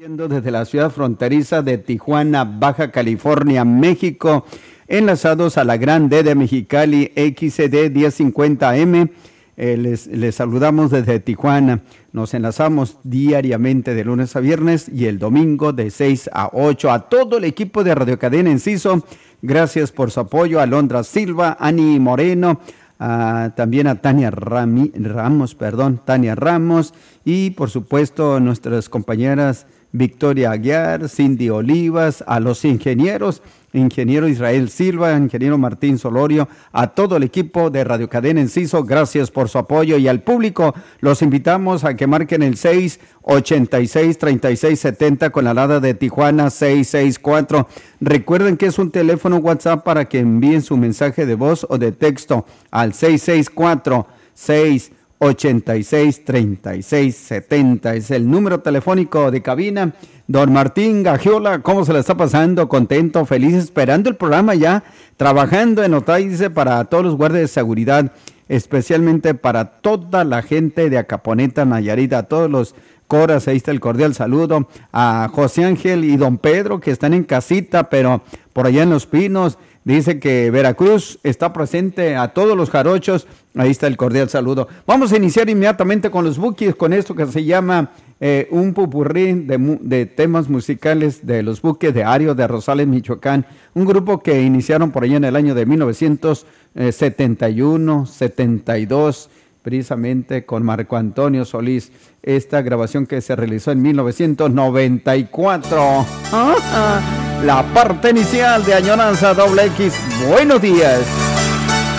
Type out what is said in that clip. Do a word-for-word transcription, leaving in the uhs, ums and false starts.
Desde la ciudad fronteriza de Tijuana, Baja California, México, enlazados a la Gran D de Mexicali, X D diez cincuenta M. Eh, les, les saludamos desde Tijuana. Nos enlazamos diariamente de lunes a viernes y el domingo de seis a ocho. A todo el equipo de Radio Cadena Enciso, gracias por su apoyo. A Alondra Silva, Ani Moreno, a, también a Tania Rami, Ramos, perdón, Tania Ramos, y por supuesto nuestras compañeras Victoria Aguiar, Cindy Olivas, a los ingenieros, ingeniero Israel Silva, ingeniero Martín Solorio, a todo el equipo de Radio Cadena Enciso, gracias por su apoyo, y al público los invitamos a que marquen el seis ochenta y seis, treinta y seis setenta con la alada de Tijuana seis seis cuatro. Recuerden que es un teléfono WhatsApp para que envíen su mensaje de voz o de texto al seis seis cuatro, seis ochenta y seis, treinta y seis setenta. Es el número telefónico de cabina. Don Martín Gagiola, ¿cómo se le está pasando? Contento, feliz, esperando el programa ya, trabajando en Otay, dice, para todos los guardias de seguridad, especialmente para toda la gente de Acaponeta, Nayarit, a todos los coras. Ahí está el cordial saludo a José Ángel y don Pedro, que están en casita, pero por allá en Los Pinos. Dice que Veracruz está presente, a todos los jarochos. Ahí está el cordial saludo. Vamos a iniciar inmediatamente con los Bukis, con esto que se llama eh, un pupurrí de, de temas musicales de los Bukis de Ario de Rosales, Michoacán. Un grupo que iniciaron por allá en el año de mil novecientos setenta y uno, setenta y dos, precisamente con Marco Antonio Solís. Esta grabación que se realizó en mil novecientos noventa y cuatro. La parte inicial de Añoranza Doble X. Buenos días.